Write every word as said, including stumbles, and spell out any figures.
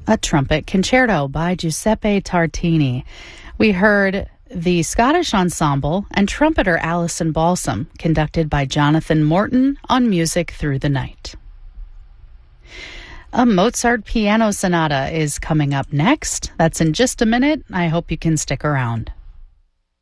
A trumpet concerto by Giuseppe Tartini. We heard the Scottish Ensemble and trumpeter Alison Balsam, conducted by Jonathan Morton on Music Through the Night. A Mozart piano sonata is coming up next. That's in just a minute. I hope you can stick around.